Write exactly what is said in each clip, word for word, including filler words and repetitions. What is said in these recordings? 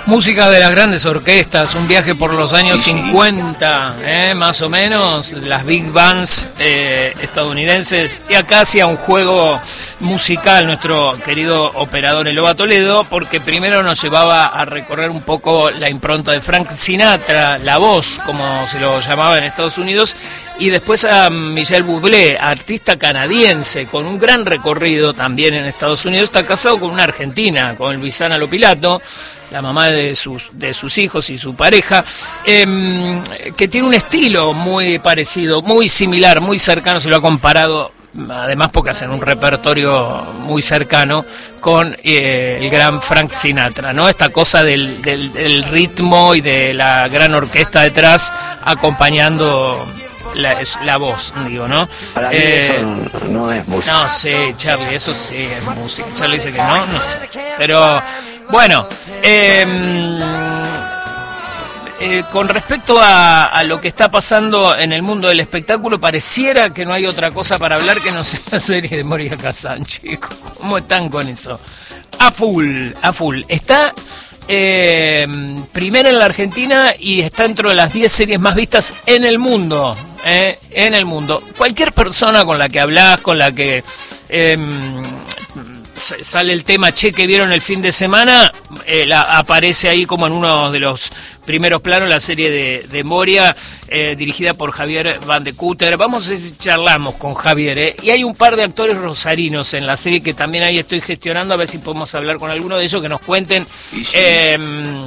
Música de las grandes orquestas, un viaje por los años cincuenta, eh, más o menos, las big bands eh, estadounidenses, y acá hacía un juego musical nuestro querido operador Eloba Toledo, porque primero nos llevaba a recorrer un poco la impronta de Frank Sinatra, la voz, como se lo llamaba en Estados Unidos, y después a Michel Bublé, artista canadiense, con un gran recorrido también en Estados Unidos. Está casado con una argentina, con Luisana Lopilato, la mamá de sus de sus hijos y su pareja, eh, que tiene un estilo muy parecido, muy similar, muy cercano, se lo ha comparado, además porque hacen un repertorio muy cercano con eh, el gran Frank Sinatra, ¿no? Esta cosa del, del, del ritmo y de la gran orquesta detrás acompañando La, la voz, digo, ¿no? Para mí eh, eso no es música. No sé, Charlie, eso sí es música. Charlie dice que no, no sé. Pero, bueno, eh, eh, con respecto a, a lo que está pasando en el mundo del espectáculo, pareciera que no hay otra cosa para hablar que no sea la serie de Moria Kazan, chicos. ¿Cómo están con eso? A full, a full. Está... Eh, primero en la Argentina y está dentro de las diez series más vistas en el mundo, eh, en el mundo. Cualquier persona con la que hablas, con la que eh, sale el tema, che, que vieron el fin de semana, eh, la, aparece ahí como en uno de los primeros planos la serie de, de Moria, eh, dirigida por Javier Van de Cúter. Vamos a ver si charlamos con Javier, eh, y hay un par de actores rosarinos en la serie que también ahí estoy gestionando, a ver si podemos hablar con alguno de ellos, que nos cuenten sí, sí. Eh,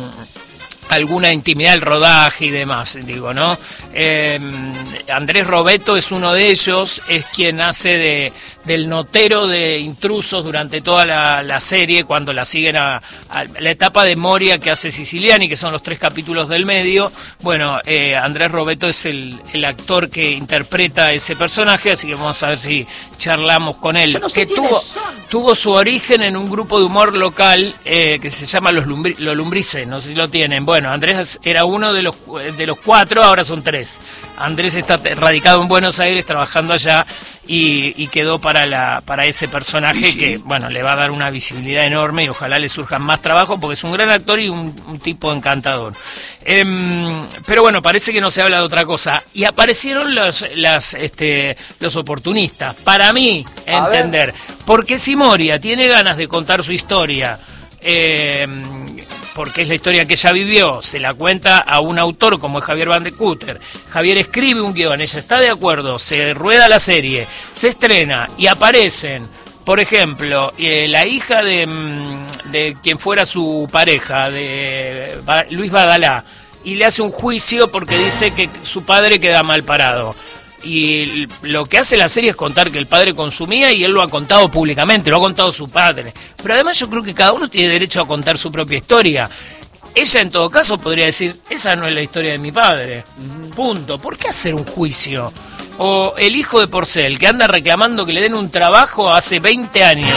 alguna intimidad del rodaje y demás, digo, ¿no? Eh, Andrés Robeto es uno de ellos, es quien hace de del notero de intrusos durante toda la, la serie, cuando la siguen a, a la etapa de Moria que hace Siciliani, que son los tres capítulos del medio. Bueno, eh, Andrés Robeto es el, el actor que interpreta ese personaje, así que vamos a ver si charlamos con él. No sé que tuvo, tuvo su origen en un grupo de humor local eh, que se llama Los, Lumbri, los Lumbrices, no sé si lo tienen. Bueno, Andrés era uno de los, de los cuatro, ahora son tres. Andrés está radicado en Buenos Aires, trabajando allá, y, y quedó para la para ese personaje sí, sí. que, bueno, le va a dar una visibilidad enorme y ojalá le surjan más trabajo, porque es un gran actor y un, un tipo encantador. Eh, pero bueno, parece que no se habla de otra cosa. Y aparecieron los, las, este, los oportunistas, para mí, entender. Porque si Moria tiene ganas de contar su historia, eh, porque es la historia que ella vivió, se la cuenta a un autor como es Javier Van de Cúter. Javier escribe un guión, ella está de acuerdo, se rueda la serie, se estrena y aparecen, por ejemplo, eh, la hija de, de quien fuera su pareja, de Luis Badalá, y le hace un juicio porque dice que su padre queda mal parado. Y lo que hace la serie es contar que el padre consumía, y él lo ha contado públicamente, lo ha contado su padre. Pero además yo creo que cada uno tiene derecho a contar su propia historia. Ella en todo caso podría decir, esa no es la historia de mi padre, punto. ¿Por qué hacer un juicio? O el hijo de Porcel, que anda reclamando que le den un trabajo hace veinte años,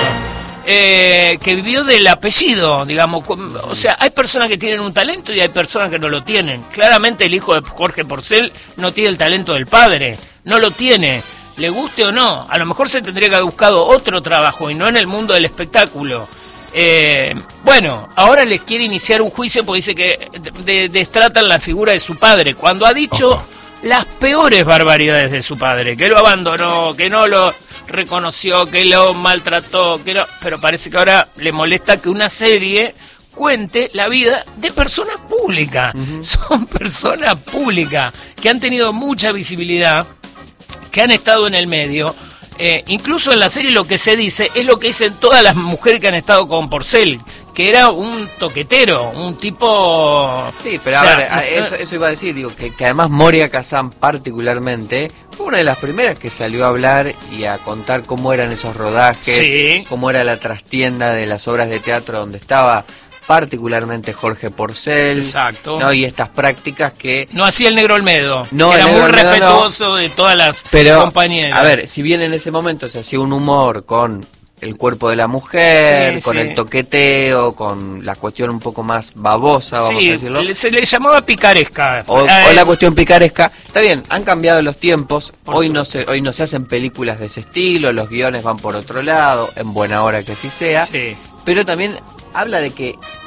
eh, que vivió del apellido, digamos. O sea, hay personas que tienen un talento y hay personas que no lo tienen. Claramente el hijo de Jorge Porcel no tiene el talento del padre, no lo tiene, le guste o no. A lo mejor se tendría que haber buscado otro trabajo y no en el mundo del espectáculo. Eh, bueno, ahora les quiere iniciar un juicio porque dice que de, destratan la figura de su padre, cuando ha dicho oh. las peores barbaridades de su padre, que lo abandonó, que no lo reconoció, que lo maltrató, que no, pero parece que ahora le molesta que una serie cuente la vida de personas públicas. Uh-huh. Son personas públicas que han tenido mucha visibilidad, que han estado en el medio. Eh, incluso en la serie lo que se dice es lo que dicen todas las mujeres que han estado con Porcel, que era un toquetero, un tipo... Sí, pero o sea, a ver, a eso, eso iba a decir, digo, que, que además Moria Kazan particularmente fue una de las primeras que salió a hablar y a contar cómo eran esos rodajes, sí. cómo era la trastienda de las obras de teatro donde estaba particularmente Jorge Porcel. Exacto. ¿No? Y estas prácticas que... No hacía el Negro Olmedo, no, era muy Olmedo, respetuoso no. de todas las pero, compañeras. A ver, si bien en ese momento se hacía un humor con el cuerpo de la mujer, sí, con sí. el toqueteo, con la cuestión un poco más babosa, vamos sí, a decirlo. Se le llamaba picaresca. O, eh, o la cuestión picaresca. Está bien, han cambiado los tiempos, hoy no, se, hoy no se hacen películas de ese estilo, los guiones van por otro lado, en buena hora que así sea, sí. pero también habla de que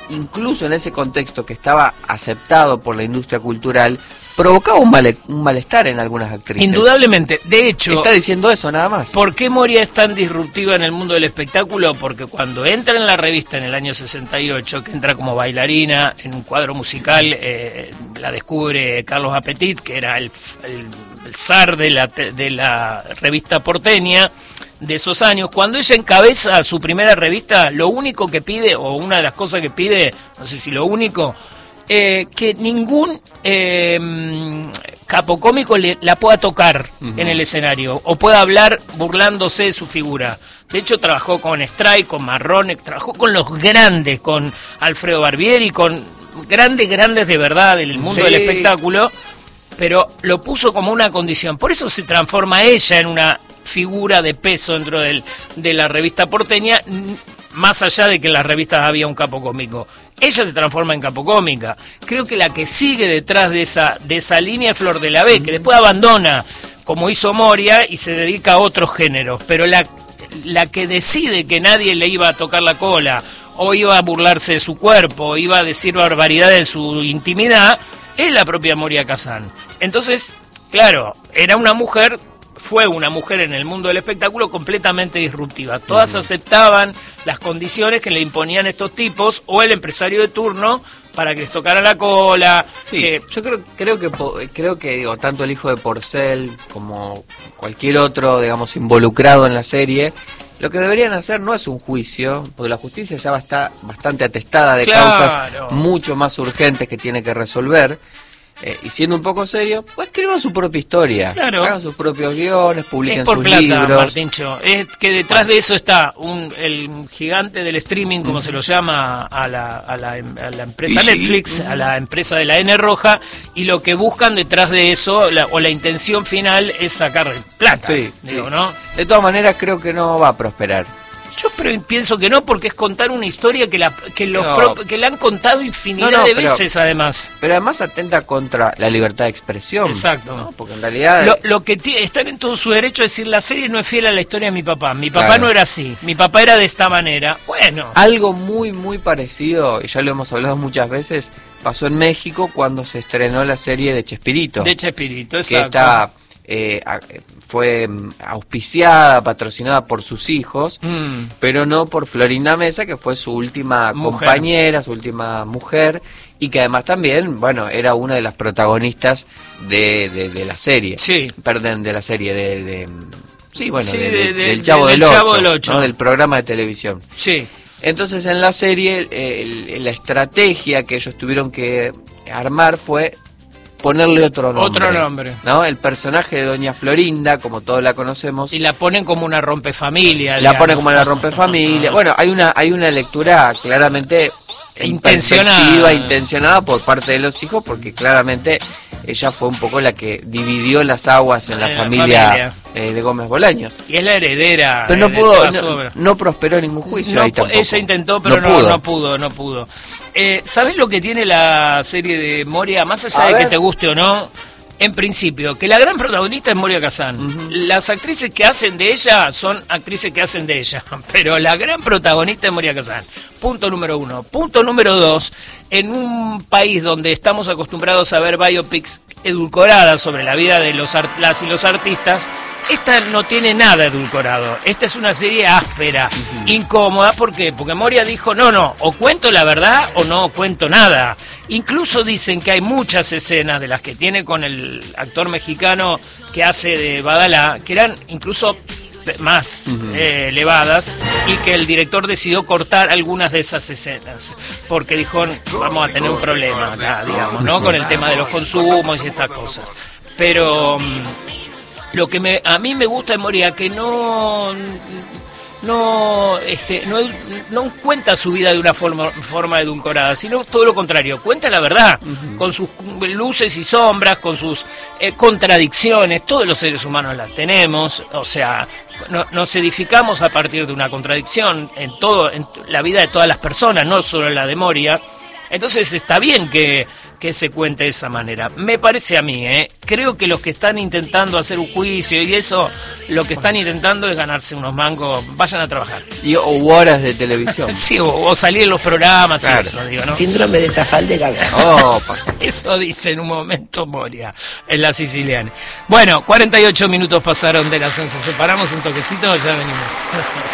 incluso en ese contexto que estaba aceptado por la industria cultural, provocaba un, male, un malestar en algunas actrices. Indudablemente. De hecho, está diciendo eso nada más. ¿Por qué Moria es tan disruptiva en el mundo del espectáculo? Porque cuando entra en la revista en el año sesenta y ocho, que entra como bailarina en un cuadro musical, eh, la descubre Carlos Apetit, que era el, el, el zar de la, de la revista porteña de esos años. Cuando ella encabeza su primera revista, lo único que pide, o una de las cosas que pide, no sé si lo único, Eh, que ningún eh, capo cómico le, la pueda tocar uh-huh. en el escenario o pueda hablar burlándose de su figura. De hecho, trabajó con Strike, con Marrone, trabajó con los grandes, con Alfredo Barbieri, con grandes, grandes de verdad del mundo sí. del espectáculo, pero lo puso como una condición. Por eso se transforma ella en una figura de peso dentro del, de la revista porteña, más allá de que en las revistas había un capo cómico. Ella se transforma en capo cómica. Creo que la que sigue detrás de esa de esa línea es Flor de la B, que después abandona, como hizo Moria, y se dedica a otros géneros. Pero la, la que decide que nadie le iba a tocar la cola, o iba a burlarse de su cuerpo, o iba a decir barbaridades de su intimidad, es la propia Moria Kazan. Entonces, claro, era una mujer... fue una mujer en el mundo del espectáculo completamente disruptiva. Todas uh-huh. aceptaban las condiciones que le imponían estos tipos o el empresario de turno para que les tocara la cola. Sí, que... yo creo creo que creo que digo, tanto el hijo de Porcel como cualquier otro, digamos, involucrado en la serie, lo que deberían hacer no es un juicio, porque la justicia ya va a estar bastante atestada de claro. causas mucho más urgentes que tiene que resolver. Eh, y siendo un poco serio, pues escriban su propia historia, claro. hagan sus propios guiones, publiquen es por sus plata, libros. Martincho. Es que detrás bueno. de eso está un, el gigante del streaming, como uh-huh. se lo llama a la, a la, a la empresa sí, Netflix, sí. a la empresa de la N roja, y lo que buscan detrás de eso, la, o la intención final, es sacar plata. Sí, digo, sí. ¿no? De todas maneras, creo que no va a prosperar. Yo pienso que no, porque es contar una historia que la que los no. pro, que la han contado infinidad no, no, de pero, veces, además. Pero además atenta contra la libertad de expresión. Exacto. ¿no? Porque en realidad... Lo, lo que t- están en todo su derecho a decir, la serie no es fiel a la historia de mi papá. Mi papá claro. no era así. Mi papá era de esta manera. Bueno. Algo muy, muy parecido, y ya lo hemos hablado muchas veces, pasó en México cuando se estrenó la serie de Chespirito. De Chespirito, exacto. Que está... Eh, fue auspiciada, patrocinada por sus hijos, mm. pero no por Florinda Mesa, que fue su última mujer. compañera, su última mujer, y que además también, bueno, era una de las protagonistas de, de, de la serie. Sí. Perdón, de la serie de... de sí, bueno, sí, de, de, de, de, del Chavo, de, del, del Ocho, Chavo del Ocho, ¿no? Del programa de televisión. Sí. Entonces en la serie eh, la estrategia que ellos tuvieron que armar fue ponerle otro nombre. Otro nombre. ¿No? El personaje de Doña Florinda, como todos la conocemos. Y la ponen como una rompefamilia. La ponen como una rompefamilia. Bueno, hay una hay una lectura claramente intencionada. intencionada por parte de los hijos, porque claramente ella fue un poco la que dividió las aguas en la eh, familia, familia. Eh, de Gómez Bolaños. Y es la heredera. Pero no pudo, no, no prosperó ningún juicio no, ahí tampoco. Ella intentó, pero no, no pudo, no pudo. No pudo. Eh, ¿Sabés lo que tiene la serie de Moria? Más allá A de ver. que te guste o no, en principio, que la gran protagonista es Moria Kazan. Uh-huh. Las actrices que hacen de ella son actrices que hacen de ella, pero la gran protagonista es Moria Kazan. Punto número uno. Punto número dos, en un país donde estamos acostumbrados a ver biopics edulcoradas sobre la vida de los art- las y los artistas, esta no tiene nada edulcorado. Esta es una serie áspera, uh-huh. incómoda. ¿Por qué? Porque Moria dijo, no, no, o cuento la verdad o no cuento nada. Incluso dicen que hay muchas escenas de las que tiene con el actor mexicano que hace de Badalá, que eran incluso más uh-huh. eh, elevadas, y que el director decidió cortar algunas de esas escenas, porque dijo, vamos a tener un problema acá, digamos, ¿no? Con el tema de los consumos y estas cosas. Pero... Lo que me, a mí me gusta de Moria, que no no este no, no cuenta su vida de una forma, forma edulcorada, sino todo lo contrario, cuenta la verdad, uh-huh. con sus luces y sombras, con sus eh, contradicciones. Todos los seres humanos las tenemos, o sea, no, nos edificamos a partir de una contradicción en todo, en la vida de todas las personas, no solo en la de Moria. Entonces está bien que, que se cuente de esa manera. Me parece a mí, ¿eh? Creo que los que están intentando hacer un juicio y eso, lo que están intentando es ganarse unos mangos, vayan a trabajar. Y, o horas de televisión. Sí, o, o salir en los programas claro. y eso, digo, ¿no? Síndrome de Trafalgar. Oh, eso dice en un momento Moria, en la siciliana. Bueno, cuarenta y ocho minutos pasaron de las once. Separamos un toquecito, ya venimos.